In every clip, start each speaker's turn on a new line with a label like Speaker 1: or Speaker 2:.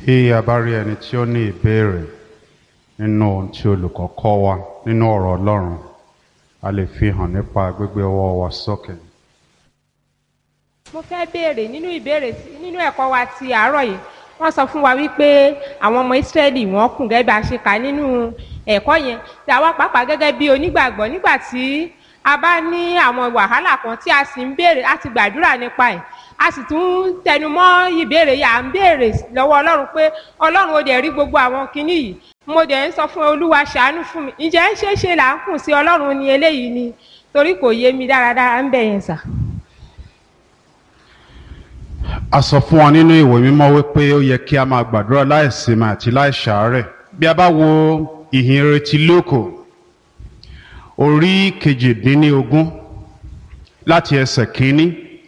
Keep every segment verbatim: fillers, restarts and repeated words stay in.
Speaker 1: Bí a bá rí ẹni tí ó ní ìbéèrè nínú ohun tí olùkọ́ kọ́ wa nínú ọ̀rọ̀ Ọlọ́run, a lè fi hàn nípa gbígbé ọwọ́ wa sókè.
Speaker 2: Mo fẹ́ béèrè nínú ìbéèrè nínú ẹ̀kọ́ wa ti àárọ̀ yìí. Wọ́n sọ fún wa wípé àwọn ọmọ Ísírẹ́lì wọ́n kùn gẹ́gẹ́ bí a ṣe kà nínú ẹ̀kọ́ yẹn. Tí àwa pàápàá gẹ́gẹ́ bí onígbàgbọ́ nígbà tí a bá ní àwọn wàhálà kan tí a sì ń béèrè láti gbàdúrà nípa ẹ̀. A sì tún tẹnumọ́ ìbéèrè yìí, à ń béèrè lọ́wọ́ Ọlọ́run pé Ọlọ́run ó dẹ̀ rí gbogbo àwọn kinní yìí. Mo dẹ̀ ń sọ fún Olúwa ṣàánú fún mi. Ǹjẹ́ ṣé ṣe là ń kùn sí Ọlọ́run ni eléyìí ni? Torí kò yé mi dáradára ń bẹ̀ yẹn sà.
Speaker 1: A sọ fún wa nínú ìwé mímọ́ wípé ó yẹ kí a máa gbàdúrà láìsinmi àti láìṣàárẹ̀. Bí a bá wo ìhìnrere ti Lúùkù orí kejìdínlógún láti ẹsẹ̀ kínní,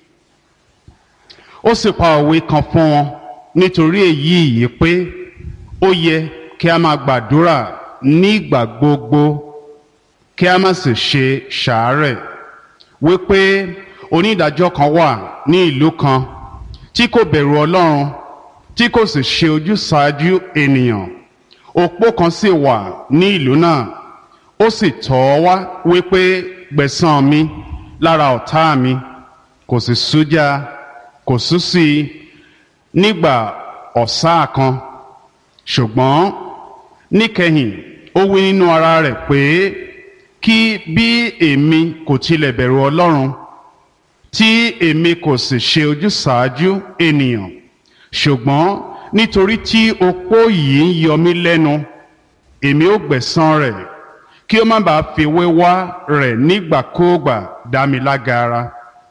Speaker 1: ó sì pa òwe kan fún wọn nítorí èyí yìí pé ó yẹ kí a máa gbàdúrà nígbà gbogbo kí a má sì ṣe ṣàárẹ̀, wípé onídàájọ́ kan wà ní ìlú kan tí kò bẹ̀rù Ọlọ́run, tí kò sì ṣe ojúsàájú ènìyàn. Opó kan sì wà ní ìlú náà, ó sì tọ̀ ọ́ wá wípé gbẹ̀san mi lára ọ̀tá mi. Kò sì sújá, kò sú sí i nígbà ọ̀sá kan. Ṣùgbọ́n níkẹyìn ó wí nínú ara rẹ̀ pé kí bí èmi kò tilẹ̀ bẹ̀rù Ọlọ́run, tí èmi kò sì ṣe ojúsàájú ènìyàn, ṣùgbọ́n nítorí tí opó yìí ń yọ mí lẹ́nu, èmi ó gbẹ̀san rẹ̀, kí ó má bàa fi wéwá rẹ̀ nígbàkúùgbà dá mi lágara.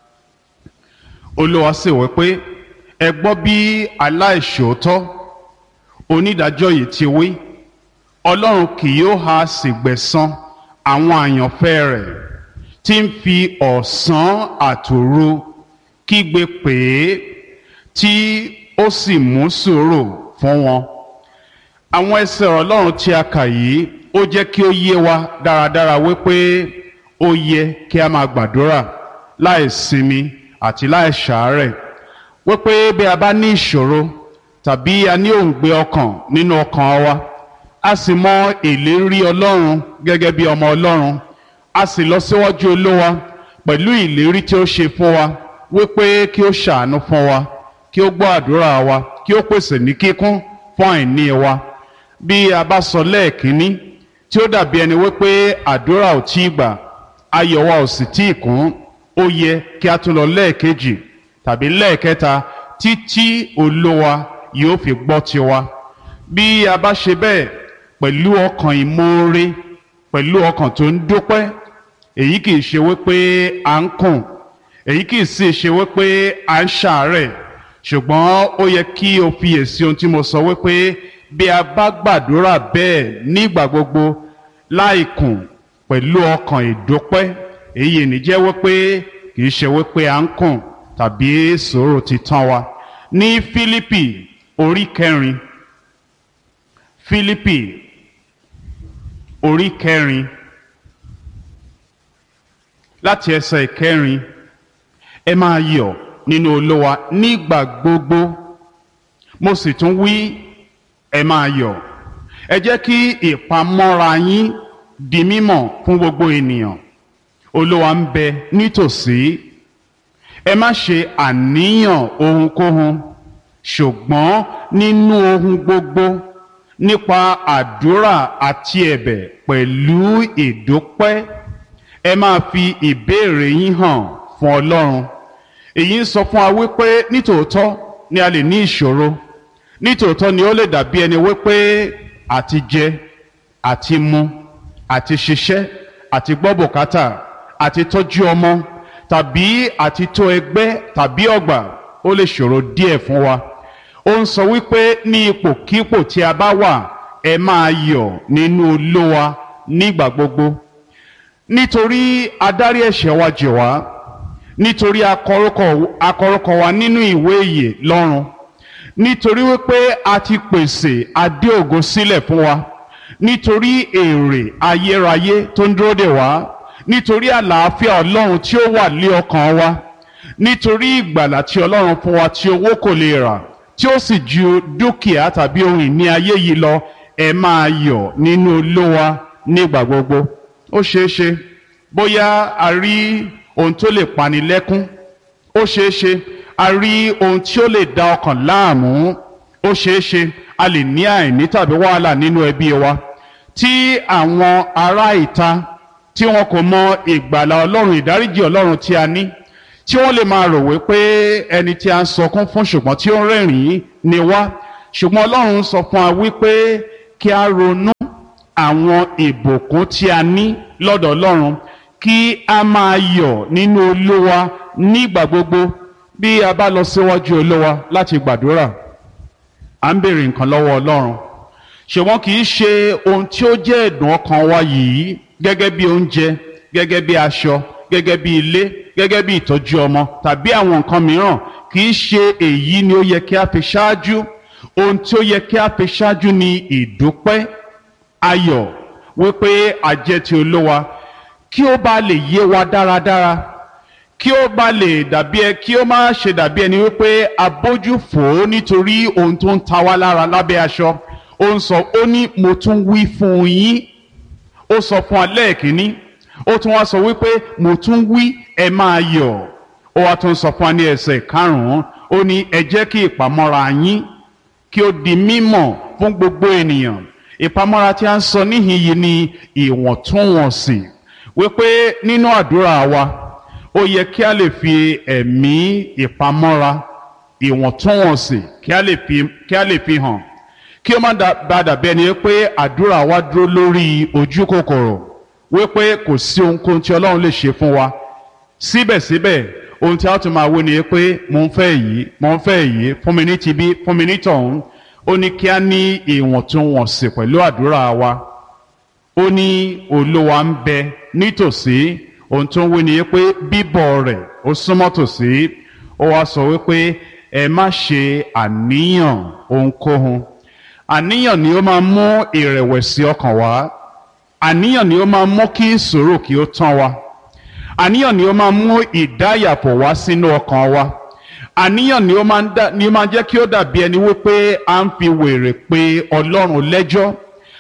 Speaker 1: Olúwa sì wí pé ẹ gbọ́ bí aláìṣòótọ́ onídàájọ́ yìí ti wí, Ọlọ́run kì yóò ha sì gbẹ̀san àwọn àyànfẹ́ rẹ̀ tí ń fi ọ̀sán àtòru kígbe pè é, tí ó sì mú sùúrù fún wọn. Àwọn ẹsẹ̀ Ọlọ́run tí a kà yìí ó jẹ́ kí ó yé wa dáradára wípé ó yẹ kí a máa gbàdúrà láì sinmi àti láì ṣàárẹ̀, wípé bí a bá ní ìṣòro tàbí a ní òǹgbẹ ọkàn nínú ọkàn wa, a sì mọ ìlérí Ọlọ́run gẹ́gẹ́ bí ọmọ Ọlọ́run, a sì lọ síwájú Olúwa pẹ̀lú ìlérí tí ó ṣe fún wa wípé kí ó ṣàánú fún wa, kí ó gbọ́ àdúrà wa, kí ó pèsè ní kíkún fún àìní wa. Bí a bá sọ lẹ́ẹ̀kínní tí ó dàbí ẹni wípé àdúrà ò tí ì gbà, ayọ̀ wa ò sì tí ì kún, ó yẹ kí a tún lọ lẹ́ẹ̀kejì tàbí lẹ́ẹ̀kẹta títí Olúwa yóò fi gbọ́ tiwa. Bí a bá ṣe bẹ́ẹ̀ pẹ̀lú ọkàn ìmoore, pẹ̀lú ọkàn tó ń dúpẹ́, èyí kì í ṣe wípé à ń kùn, èyí kì í sì ṣe wípé à ń ṣàárẹ̀, ṣùgbọ́n ó yẹ kí o fiyèsí ohun tí mo sọ wípé bí a bá gbàdúrà bẹ́ẹ̀ nígbà gbogbo láì kùn pẹ̀lú ọkàn ìdúpẹ́, èyí ní jẹ́ wípé kì í ṣe wípé à ń kùn tàbí sùúrù ti tán wa. Ní Fílípì orí kẹrin, Fílípì orí kẹrin láti ẹsẹ̀ ìkẹrin, ẹ máa yọ̀ nínú Olúwa nígbà gbogbo. Mo sì tún wí, ẹ máa yọ̀. Ẹ jẹ́ kí ìpamọ́ra yín di mímọ̀ fún gbogbo ènìyàn. Olúwa ń bẹ nítòsí. Ẹ má ṣe àníyàn ohunkóhun, ṣùgbọ́n nínú ohun gbogbo nípa àdúrà àti ẹ̀bẹ̀ pẹ̀lú ìdúpẹ́, ẹ máa fi ìbéèrè yín hàn fún Ọlọ́run. Èyí ń sọ fún wa wípé nítòótọ́ ni a lè ní ìṣòro, nítòótọ́ ni ó lè dàbí ẹni wípé àti jẹ àti mu àti ṣiṣẹ́ àti gbọ́ bùkátà àti tọ́jú ọmọ tàbí àti tó ẹgbẹ́ tàbí ọgbà ó lè ṣòro díẹ̀ fún wa. Ó ń sọ wípé ní ipòkípò tí a bá wà, ẹ máa yọ̀ nínú Olúwa nígbà gbogbo, nítorí adarí ẹ̀ṣẹ̀ wa jì wá, nítorí akọrúkọ wa nínú ìwé ìyè lọ́run, nítorí wípé a ti pèsè adé ògo sílẹ̀ fún wa, nítorí èrè ayérayé tó ń dúró dè wá, nítorí àlàáfíà Ọlọ́run tí ó wà lé ọkàn wa, nítorí ìgbàlà tí Ọlọ́run fún wa tí owó kò lè rà, tí ó sì ju dúkìá tàbí ohun ìní ayé yìí lọ, ẹ máa yọ̀ nínú Olúwa nígbà gbogbo. Ó ṣeé ṣe bóyá a rí ohun tó lè pani lẹ́kún, ó ṣeé ṣe a rí ohun tí ó lè da ọkàn láàmú, ó ṣeé ṣe a lè ní àìní tàbí wàhálà nínú ẹbí wa tí àwọn ará ìta tí wọn kò mọ ìgbàlà Ọlọ́run, ìdáríjì Ọlọ́run tí a ní, tí wọ́n lè máa rò wípé ẹni tí a ń sọkún fún ṣùgbọ́n tí ó ń rẹ́rìn-ín ni wá. Ṣùgbọ́n Ọlọ́run sọ fún wa wípé kí a ronú àwọn ìbùkún tí a ní lọ́dọ̀ Ọlọ́run, kí a máa yọ̀ nínú Olúwa nígbà gbogbo. Bí a bá lọ síwájú Olúwa láti gbàdúrà, à ń béèrè nǹkan lọ́wọ́ Ọlọ́run, ṣùgbọ́n kì í ṣe ohun tí ó jẹ́ ẹ̀dùn ọkàn wa yìí, gẹ́gẹ́ bí oúnjẹ, gẹ́gẹ́ bí aṣọ, gẹ́gẹ́ bí ilé, gẹ́gẹ́ bí ìtọ́jú ọmọ tàbí àwọn nǹkan mìíràn, kì í ṣe èyí ni ó yẹ kí a fi ṣáájú. Ohun tí ó yẹ kí a fi ṣáájú ni ìdúpẹ́, ayọ̀ wípé a jẹ́ ti Olúwa, kí ó bá lè yé wa dáradára, kí ó bá lè dàbí ẹ kí ó má ṣe dàbí ẹni wípé a bójú fò ó nítorí ohun tó ń ta wá lára lábẹ́ aṣọ. Ó ń sọ, ó ní mo tún wí fún yín. Ó sọ fún alẹ́ kìíní, ó tún wá sọ wípé mo tún wí ẹ máa yọ̀. Ó wá tún sọ fún wa ní ẹsẹ̀ karùn-ún, ó ní ẹ jẹ́ kí ìpamọ́ra yín kí ó di mímọ̀ fún gbogbo ènìyàn. Ìpamọ́ra tí a ń sọ níhìn yìí ni ìwọ̀ntúnwọ̀nsì, wípé nínú àdúrà wa ó yẹ kí a lè fi ẹ̀mí ìpamọ́ra, ìwọ̀ntúnwọ̀nsì kí a lè fi kí a lè fi hàn, kí ó má bàa dàbí ẹni pé àdúrà wa dúró lórí ojú kòkòrò, wípé kò sí ohunkóhun tí Ọlọ́run lè ṣe fún wa. Síbẹ̀síbẹ̀ ohun tí a tún máa wí ni pé mo ń fẹ́ èyí, mo ń fẹ́ èyí, fún mi ní tibí, fún mi ní tọ̀hún. Ó ní kí a ní ìwọ̀ntúnwọ̀nsì pẹ̀lú àdúrà wa. Ó ní Olúwa ń bẹ nítòsí. Ohun tó ń wí ni pé bíbọ̀ rẹ̀ ó súnmọ́ tòsí. Ó wá sọ wípé ẹ má ṣe àníyàn ohunkóhun. Àníyàn ni ó máa mú ìrẹ̀wẹ̀sì ọkàn wá. Àníyàn ni ó máa mú kí ìṣòro kí ó tán wa. Àníyàn ni ó máa mú ìdáyàpọ̀ wá sínú ọkàn wa. Àníyàn ni ó máa ń dá ni ó máa jẹ́ kí ó dàbí ẹni wípé à ń fi wèrè pé Ọlọ́run lẹ́jọ́.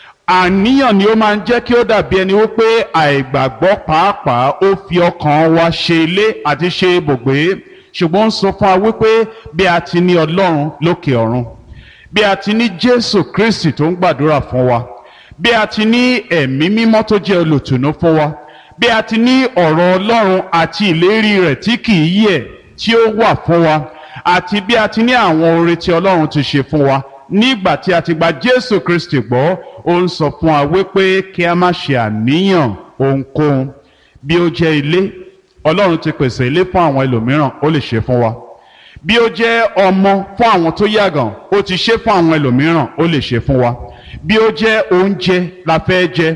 Speaker 1: Àníyàn ni ó máa ń jẹ́ kí ó dàbí ẹni wípé àìgbàgbọ́ pàápàá ó fi ọkàn wa ṣe ilé àti ṣe ibùgbé. Ṣùgbọ́n ń sọ fún wa wípé bí a ti ní Ọlọ́run lókè ọ̀run, bí a ti ní Jésù Kristi tó ń gbàdúrà fún wa, bí a ti ní ẹ̀mí mímọ́ tó jẹ́ olùtùnú fún wa, bí a ti ní ọ̀rọ̀ Ọlọ́run àti ìlérí rẹ̀ tí kìí yẹ̀ tí ó wà fún wa, àti bí a ti ní àwọn oore tí Ọlọ́run ti ṣe fún wa nígbà tí a ti gba Jésù Kristi gbọ́. Ó ń sọ fún wa wípé kí a má ṣe àníyàn ohunkóhun. Bí ó jẹ́ ilé, Ọlọ́run ti pèsè ilé fún àwọn ẹlòmíràn, ó lè ṣe fún wa. Bí ó jẹ́ ọmọ fún àwọn tó yàgàn, ó ti ṣe fún àwọn ẹlòmíràn, ó lè ṣe fún wa. Bí ó jẹ́ oúnjẹ la fẹ́ jẹ,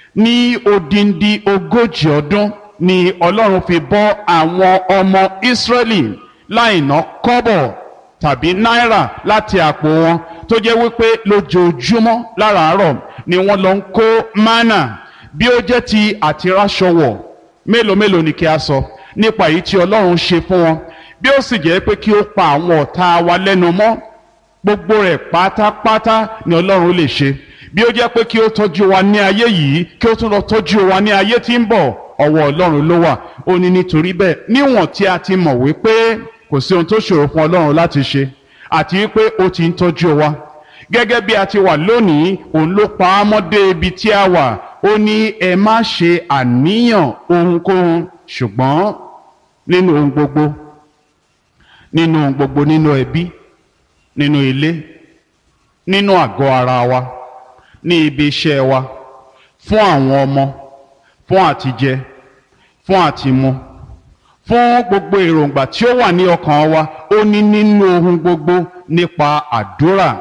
Speaker 1: ní odindi ogójì ọdún ni Ọlọ́run fi bọ́ àwọn ọmọ Ísírẹ́lì láì ná kọ́bọ̀ tàbí náírà láti àpò wọn, tó jẹ́ wípé lójoojúmọ́ láràárọ̀ ni wọ́n lọ ń kó mánà. Bí ó jẹ́ ti àtiráṣọwọ̀, mélòó mélòó ni kí a sọ nípa èyí tí Ọlọ́run ṣe fún wọn. Bí ó sì jẹ́ pé kí ó pa àwọn ọ̀tá wa lẹ́nu mọ́, gbogbo rẹ̀ pátápátá ni Ọlọ́run lè ṣe. Bí ó jẹ́ pé kí ó tọ́jú wa ní ayé yìí, kí ó tún lọ tọ́jú wa ní ayé tí ń bọ̀, ọwọ́ Ọlọ́run ló wà. Ó ní nítorí bẹ́ẹ̀, níwọ̀n tí a ti mọ̀ wípé kò sí ohun tó ṣòro fún Ọlọ́run láti ṣe, àti wípé ó ti ń tọ́jú wa gẹ́gẹ́ bí a ti wà lónìí, òun ló pa á mọ́ dé ibi tí a wà. Ó ní ẹ má ṣe àníyàn ohunkóhun, ṣùgbọ́n nínú ohun gbogbo, nínú ohun gbogbo, nínú ẹbí, nínú ilé, nínú àgọ́ ara wa, ní ibi iṣẹ́ wa, fún àwọn ọmọ, fún àtijẹ, fún àtimu, fún gbogbo èròǹgbà tí ó wà ní ọkàn wa. Ó ní nínú ohun gbogbo nípa àdúrà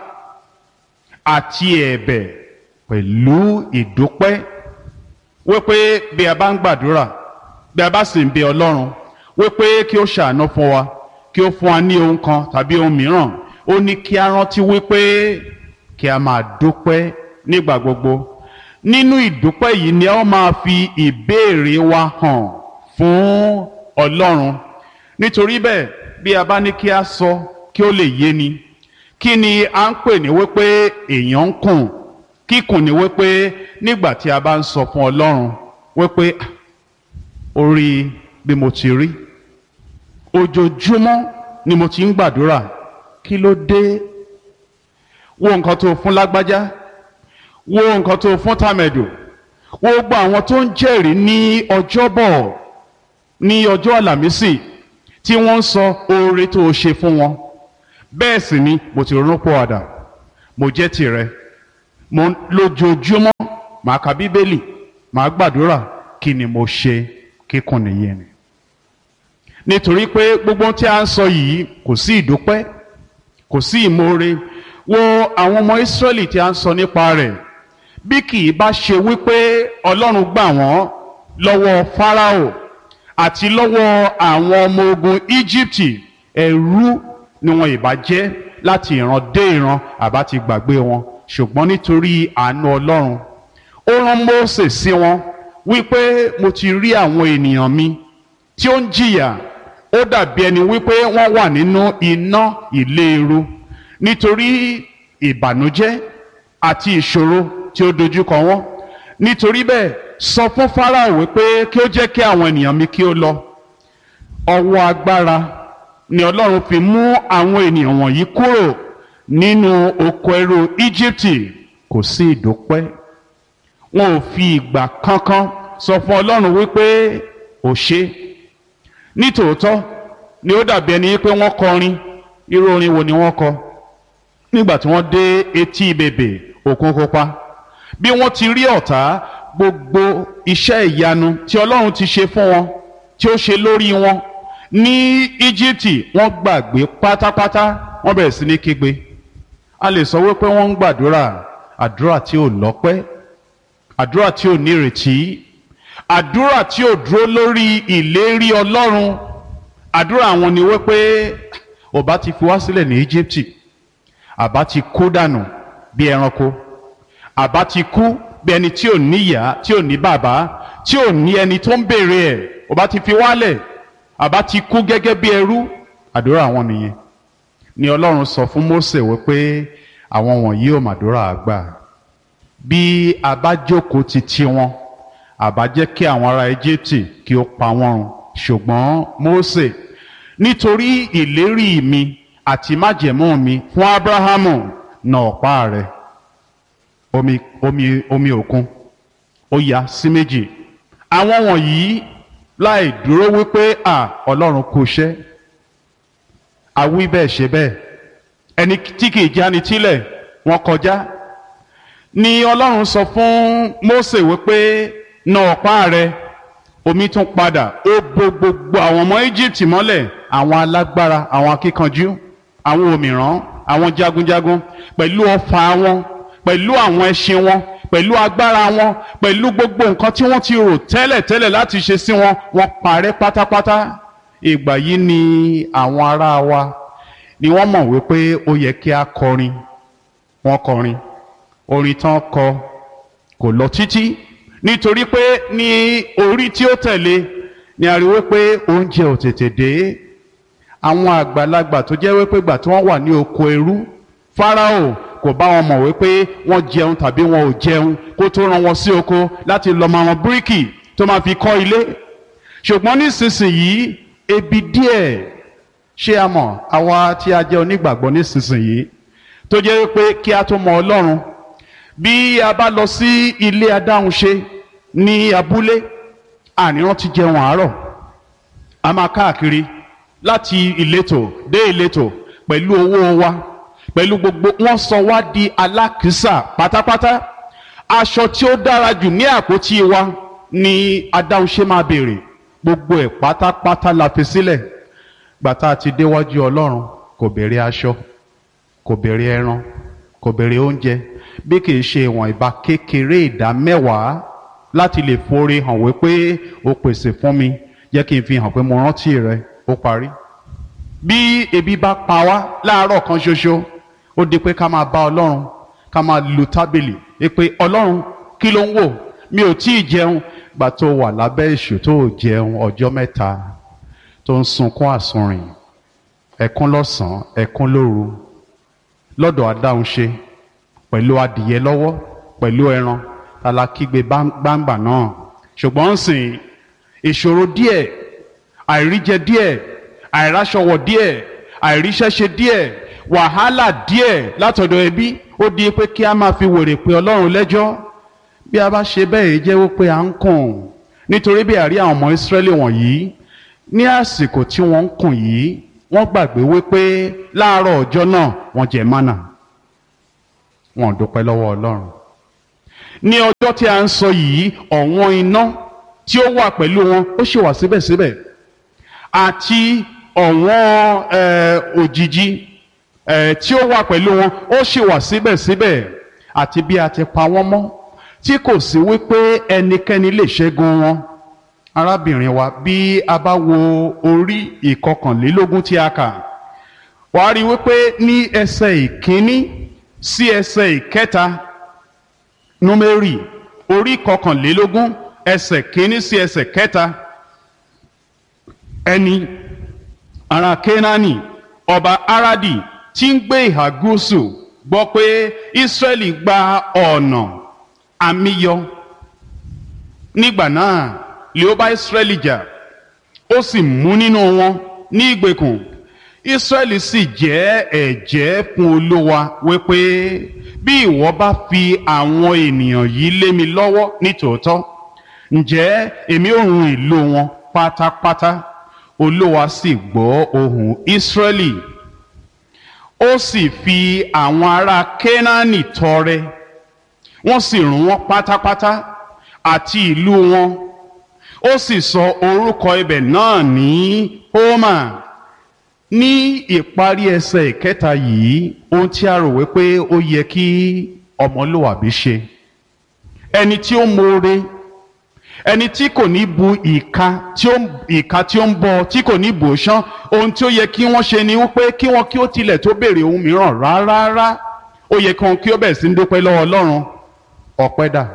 Speaker 1: àti ẹ̀bẹ̀ pẹ̀lú ìdúpẹ́, wípé bí a bá ń gbàdúrà, bí a bá sì ń bẹ Ọlọ́run wípé kí ó ṣàánú fún wa, kí ó fún wa ní ohun kan tàbí ohun mìíràn, ó ní kí a rántí wípé kí a máa dúpẹ́ nígbà gbogbo. Nínú ìdúpẹ́ yìí ni a ó máa fi ìbéèrè wa hàn fún Ọlọ́run. Nítorí bẹ́ẹ̀, bí a bá ní kí a sọ kí ó lè yé ni, kí ni à ń pè ní wípé èèyàn ń kùn? Kíkùn ni wípé nígbà tí a bá ń sọ fún Ọlọ́run wípé orí bí mo ti rí, ojoojúmọ́ ni mo ti ń gbàdúrà, kí ló dé? Wo nǹkan tó fún lágbájá, wo nǹkan tó fún tàmẹ̀dò, wo gbogbo àwọn tó ń jẹ́rìí ní ọjọ́bọ̀, ní ọjọ́ àlàmísì tí wọ́n ń sọ oore tó o ṣe fún wọn. Bẹ́ẹ̀ sì ni mo ti ronú pọ̀wàdà, mo jẹ́ tìrẹ, mo lójoojúmọ́ màá ka bíbélì, màá gbàdúrà. Kí ni mo ṣe? Kíkùn nìyẹn ni. Nítorí pé gbogbo tí a ń sọ yìí kò sí ìdúpẹ́, kò sí ìmoore. Wo àwọn ọmọ Ísírẹ́lì tí a ń sọ nípa rẹ̀, bí kì í bá ṣe wípé Ọlọ́run gbà wọ́n lọ́wọ́ Fáráò àti lọ́wọ́ àwọn ọmọ ogun Íjíbítì, ẹrú ni wọn ìbá jẹ́ láti ìran dé ìran, àbá ti gbàgbé wọn. Ṣùgbọ́n nítorí àánú Ọlọ́run, ó rán Mósè sí wọn wípé mo ti rí àwọn ènìyàn mi tí ó ń jìyà, ó dàbí ẹni wípé wọ́n wà nínú iná ìléru nítorí ìbànújẹ́ àti ìṣòro tí ó dojúkọ wọn. Nítorí bẹ́ẹ̀ sọ fún Fáráò wípé kí ó jẹ́ kí àwọn ènìyàn mi kí ó lọ. Ọwọ́ agbára ni Ọlọ́run fi mú àwọn ènìyàn wọ̀nyí kúrò nínú oko ẹrú Íjíbítì. Kò sí ìdúpẹ́, wọn ò fi ìgbà kankan sọ fún Ọlọ́run wípé ó ṣe. Nítòótọ́ ni ó dàbí ẹni pé wọ́n kọrin. Irú orin wo ni wọ́n kọ? Nígbà tí wọ́n dé etí bèbè Òkun Pupa, bí wọ́n ti rí ọ̀tá, gbogbo iṣẹ́ ìyanu tí Ọlọ́run ti ṣe fún wọn, tí ó ṣe lórí wọn ní Íjíbítì, wọ́n gbàgbé pátápátá. Wọ́n bẹ̀rẹ̀ sí ní kígbe. A lè sọ wípé wọ́n ń gbàdúrà, àdúrà tí ò lọ́pẹ́, àdúrà tí ò nírètí, àdúrà tí ò dúró lórí ìlérí Ọlọ́run. Àdúrà wọn ni wípé ó bá ti fi wá sílẹ̀ ní Íjíbítì, àbá ti kú dànù bí ẹranko, àbá ti kú bí ẹni tí ò níyà, tí ò ní bàbá, tí ò ní ẹni tó ń béèrè ẹ̀, ó bá ti fi wálẹ̀, àbá ti kú gẹ́gẹ́ bí ẹrú. Àdúrà wọn nìyẹn. Ni Ọlọ́run sọ fún Mósè wípé àwọn wọ̀nyí ò màdúrà àgbà. Bí a bá jókòó ti ti wọn, àbá jẹ́ kí àwọn ará Íjíbítì kí ó pa wọ́n run. Ṣùgbọ́n Mósè, nítorí ìlérí mi àti májẹ̀mú mi fún Ábúráhámù, na ọ̀pá rẹ̀, omi omi omi òkun ó ya sí méjì. Àwọn wọ̀nyí láì dúró wípé à Ọlọ́run kú iṣẹ́, àwí bẹ́ẹ̀ ṣe bẹ́ẹ̀, ẹni tí kì í jáni tílẹ̀ wọ́n kọjá. Ni Ọlọ́run sọ fún Mósè wípé na ọ̀pá rẹ̀, omi tún padà, ó bo gbogbo àwọn ọmọ Íjíbítì mọ́lẹ̀, àwọn alágbára, àwọn akíkanjú, àwọn òmìrán, àwọn jagunjagun, pẹ̀lú ọfà wọn, pẹ̀lú àwọn ẹṣin wọn, pẹ̀lú agbára wọn, pẹ̀lú gbogbo nǹkan tí wọ́n ti rò tẹ́lẹ̀ tẹ́lẹ̀ láti ṣe sí wọn, wọ́n parẹ́ pátápátá. Ìgbà yìí ni àwọn ará wa ni wọ́n mọ̀ wípé ó yẹ kí a kọrin. Wọ́n kọrin. Orin tán kọ kò lọ títí, nítorí pé ní orí tí ó tẹ̀lé ni a rí wípé oúnjẹ ò tètè dé. Àwọn àgbàlagbà tó jẹ́ wípé ìgbà tí wọ́n wà ní oko ẹrú, Fáráò kò bá wọn mọ̀ wípé wọ́n jẹun tàbí wọn ò jẹun kó tó rán wọn sí oko láti lọ máa wọn bíríkì tó máa fi kọ́ ilé. Ṣùgbọ́n nísinsìnyí ebi díẹ̀, ṣé a mọ̀ àwa tí a jẹ́ onígbàgbọ́ nísinsìnyí tó jẹ́ wípé kí a tó mọ Ọlọ́run, bí a bá lọ sí ilé adáhunṣe ní abúlé, àníran ti jẹun àárọ̀, a máa káàkiri láti ìletò dé ìletò pẹ̀lú owó wa, pẹ̀lú gbogbo, wọ́n sọ wá di alákìísà pátápátá. Aṣọ tí ó dára jù ní àpótí wa ni adáhunṣe máa béèrè, gbogbo ẹ̀ pátápátá la fi sílẹ̀. Gbàtà ti déwájú Ọlọ́run, kò béèrè aṣọ, kò béèrè ẹran, kò béèrè oúnjẹ, bí kìí ṣe ìwọ̀n ìbá kékeré ìdá mẹ́wàá láti lè forí hàn wípé ó pèsè fún mi, jẹ́ kí n fi hàn pé mo rántí rẹ, ó parí. Bí ebi bá pa wá láàárọ̀ kan ṣoṣo, ó di pé ká máa bá Ọlọ́run, ká máa lu tábìlì, pé Ọlọ́run kí ló ń wò, mi ò tí ì jẹun. Gbà tó wà lábẹ́ èṣù tó ò jẹun ọjọ́ mẹ́ta, tó ń sunkún àsunrìn, ẹkún lọ́sàn-án, ẹkún lóru, lọ́dọ̀ adáhunṣe pẹ̀lú adìyẹ lọ́wọ́ pẹ̀lú ẹran alákígbe gbangba náà. Ṣùgbọ́n sìn ìṣòro díẹ̀, àìríjẹ díẹ̀, àìráṣọwọ̀ díẹ̀, àìríṣẹ́ṣe díẹ̀, wàhálà díẹ̀ látọ̀dọ̀ ẹbí ó di pé kí a máa fi wèrè pé Ọlọ́run lẹ́jọ́. Bí a bá ṣe bẹ́ẹ̀ jẹ́ wípé à ń kùn, nítorí bí àrí àwọn ọmọ Ísírẹ́lì wọ̀nyí ní àsìkò tí wọ́n ń kùn yìí wọ́n gbàgbé wípé láàárọ̀ ọjọ́ náà wọ́n jẹ mánà, wọ́n dúpẹ́ lọ́wọ́ Ọlọ́run. Ní ọjọ́ tí a ń sọ yìí ọ̀wọ́n iná tí ó wà pẹ̀lú wọn ó ṣì wà síbẹ̀síbẹ̀, àti ọ̀wọ́n òjìji tí ó wà pẹ̀lú wọn ó ṣì wà síbẹ̀síbẹ̀, àti bí a ti pa wọ́n mọ́ tí kò sí wípé ẹnikẹ́ni lè ṣẹ́gun wọn. Arábìnrin wa, bí a bá wo orí ìkọkànlélógún tí a kà, wàá rí wípé ní ẹsẹ̀ ìkíní sí ẹsẹ̀ ìkẹta, Númérì orí ìkọkànlélógún ẹsẹ̀ kíní sí ẹsẹ̀ kẹta, ẹni ará Kénáánì ọba Aradi tí ń gbé ìhà gúúsù gbọ́ pé Ísírẹ́lì gba ọ̀nà àmìyọ. Nígbà náà lè ó bá Ísírẹ́lì jà, ó sì mú nínú wọn ní ìgbèkùn. Ísírẹ́lì sì jẹ́ ẹ̀jẹ́ fún Olúwa wípé bí ìwọ bá fi àwọn ènìyàn yìí lé mi lọ́wọ́ nítòótọ́, ǹjẹ́ èmi ó run ìlú wọn pátápátá. Olúwa sì gbọ́ ohùn Ísírẹ́lì, ó sì fi àwọn ará Kénáánì tọrẹ, wọ́n sì run wọ́n pátápátá àti ìlú wọn. Ó sì sọ orúkọ ibẹ̀ náà ní Hómà. Ní ìparí ẹsẹ̀ ìkẹta yìí, ohun tí a rò wípé ó yẹ kí ọmọlúwàbí ṣe, ẹni tí ó mọ̀ọ́re, ẹni tí kò ní bu ìka tí ó ìka tí ó ń bọ, tí kò ní bò ṣán, ohun tí ó yẹ kí wọ́n ṣe ni wípé kí wọ́n kí ó tilẹ̀ tó béèrè ohun mìíràn rárá. Ó yẹ kí wọ́n kí ó bẹ̀rẹ̀ sí ń dúpẹ́ lọ́wọ́ Ọlọ́run. Ọpẹ́ dà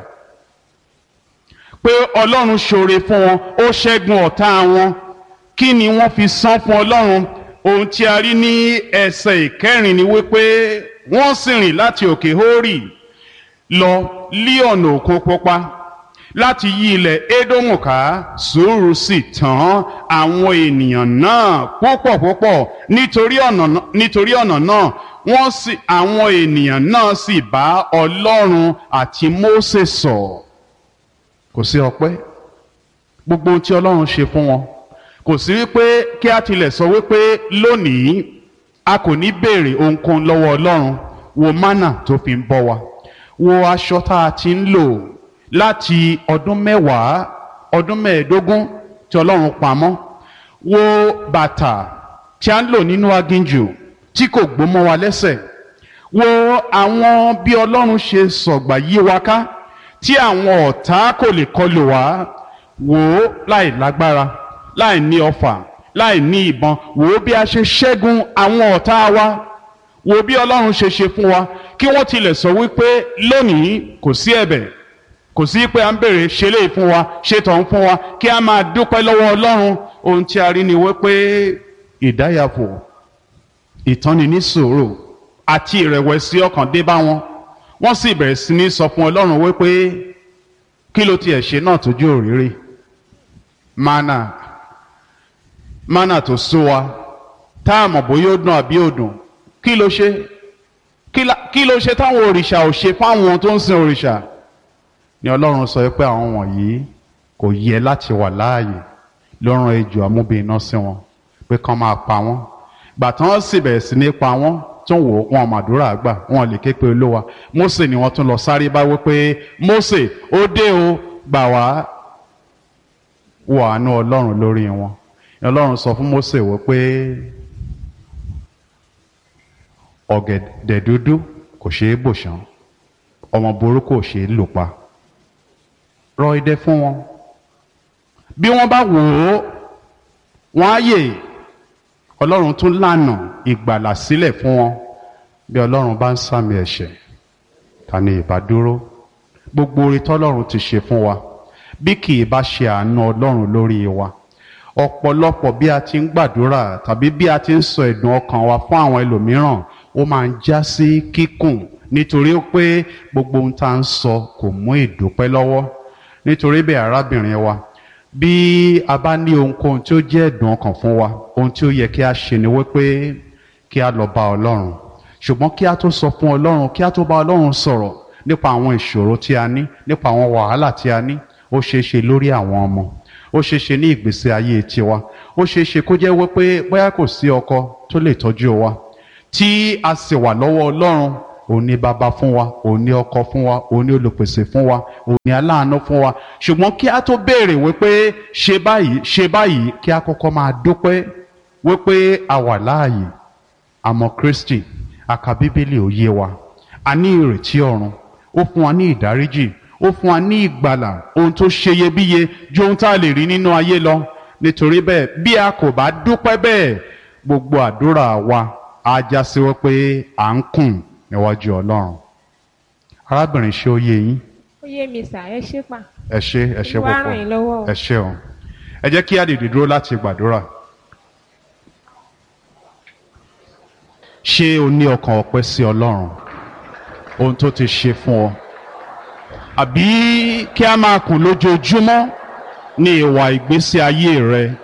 Speaker 1: pé Ọlọ́run ṣoore fún wọn, ó ṣẹ́gun ọ̀tá wọn. Kí ni wọ́n fi san fún Ọlọ́run? Ohun tí a rí ní ẹsẹ̀ ìkẹrin ni wípé wọ́n sì rìn láti òkè Hórì lọ lí ọ̀nà Òkun Pupa láti yí ilẹ̀ Édómù ká. Sùúrù sì tán àwọn ènìyàn náà púpọ̀ púpọ̀ nítorí ọ̀nà nítorí ọ̀nà náà wọ́n sì àwọn ènìyàn náà sì bá Ọlọ́run àti Mósè sọ̀. Kò sí ọpẹ́, gbogbo ohun tí Ọlọ́run ṣe fún wọn kò sí wípé kí a tilẹ̀ sọ wípé lónìí a kò ní béèrè ohunkóhun lọ́wọ́ Ọlọ́run. Wo mánà tó fi ń bọ́ wa, wo aṣọ tá a ti ń lò láti ọdún mẹ́wàá ọdún mẹ́ẹ̀ẹ́dógún tí Ọlọ́run pamọ́, wo bàtà tí a ń lò nínú aginjù tí kò gbó mọ́ wa lẹ́sẹ̀, wo àwọn bí Ọlọ́run ṣe sọ̀gbà yí wa ká tí àwọn ọ̀tá kò lè kọlù wá. Wò ó láì lágbára, láì ní ọfà, láì ní ìbọn, wò ó bí a ṣe ṣẹ́gun àwọn ọ̀tá wa. Wò ó bí Ọlọ́run ṣe ṣe fún wa, kí wọ́n tilẹ̀ sọ wípé lónìí kò sí ẹ̀bẹ̀, kò sí pé à ń bèrè ṣe léyìí fún wa, ṣe tọ̀hún fún wa, kí a máa dúpẹ́ lọ́wọ́ Ọlọ́run. Ohun tí a rí ni wípé ìdáyàfò, ìtọ́ni ní sùúrù àti ìrẹ̀wẹ̀sì ọkàn dé bá wọn. Wọ́n sì bẹ̀rẹ̀ sí ní sọ fún Ọlọ́run wípé kí ló tiẹ̀ ṣe náà tójú òrìrì? Mánà mánà tó sú wa, tá a mọ̀ bóyá ó dùn àbí ò dùn. Kí ló ṣe? Kí ló ṣe táwọn òrìṣà ò ṣe fáwọn tó ń sin òrìṣà? Ni Ọlọ́run sọ pé àwọn wọ̀nyí kò yẹ láti wà láàyè, ló rán ejò amúbíiná sí wọn pé kán máa pa wọ́n. Gbà tán sì bẹ̀rẹ̀ sí ní pa wọ́n, tún wò wọn màdúrà gbà, wọn lè ké pe Olúwa. Mósè ni wọ́n tún lọ sáré bá wípé Mósè ó dé o, gbà wá. Wo àánú Ọlọ́run lórí wọn. Ọlọ́run sọ fún Mósè wípé ọ̀gẹ̀dẹ̀ dúdú kò ṣeé bò ṣán, ọmọ burúkú kò ṣeé lù pa. Rọ idẹ fún wọn, bí wọ́n bá wò ó wọ́n á yè. Ọlọ́run tún lànà ìgbàlà sílẹ̀ fún wọn. Bí Ọlọ́run bá ń sàmì ẹ̀ṣẹ̀, ta ni ìbá dúró? Gbogbo oore tọ́lọ́run ti ṣe fún wa, bí kì í bá ṣe àánú Ọlọ́run lórí wa. Ọ̀pọ̀lọpọ̀ bí a ti ń gbàdúrà tàbí bí a ti ń sọ ẹ̀dùn ọkàn wa fún àwọn ẹlòmíràn, ó máa ń já sí kíkùn nítorí pé gbogbo ohun tá à ń sọ kò mú ìdúpẹ́ lọ́wọ́. Nítorí bẹ́ẹ̀ arábìnrin wa, bí a bá ní ohunkóhun tí ó jẹ́ ẹ̀dùn ọkàn fún wa, ohun tí ó yẹ kí a ṣe ni wípé kí a lọ bá Ọlọ́run. Ṣùgbọ́n kí a tó sọ fún Ọlọ́run, kí a tó bá Ọlọ́run sọ̀rọ̀ nípa àwọn ìṣòro tí a ní, nípa àwọn wàhálà tí a ní, ó ṣeé ṣe lórí àwọn ọmọ, ó ṣeé ṣe ní ìgbésí ayé tiwa, ó ṣeé ṣe kó jẹ́ wípé bóyá kò sí ọkọ tó lè tọ́jú wa, tí a sì wà lọ́wọ́ Ọlọ́run. Òun ni bàbá fún wa, òun ni ọkọ fún wa, òun ni olùpèsè fún wa, òun ni aláàánú fún wa. Ṣùgbọ́n kí a tó béèrè wípé ṣe báyìí ṣe báyìí, kí a kọ́kọ́ máa dúpẹ́ wípé a wà láàyè, a mọ Kristi, a ka Bíbélì ó yé wa, a ní ìrètí ọ̀run, ó fún wa ní ìdáríjì, ó fún wa ní ìgbàlà, ohun tó ṣeyebíye ju ohun tá a lè rí nínú ayé lọ. Nítorí bẹ́ẹ̀ bí a kò bá dúpẹ́ bẹ́ẹ̀, gbogbo àdúrà wa á já sí wípé à ń kùn níwájú Ọlọ́run. Arábìnrin, ṣé ó yé yín?
Speaker 2: Ó yé mi sà, ẹ ṣé pa.
Speaker 1: Ẹ ṣé, ẹ ṣé
Speaker 2: Olúwa ràn yín lọ́wọ́ o.
Speaker 1: púpọ̀. Ẹ ṣé o. Ẹ jẹ́ kí a dìde dúró láti gbàdúrà. Ṣé o ní ọkàn ọpẹ́ sí Ọlọ́run, ohun tó ti ṣe fún ọ? Àbí kí a máa kùn lójoojúmọ́ ní ìwà ìgbésí ayé rẹ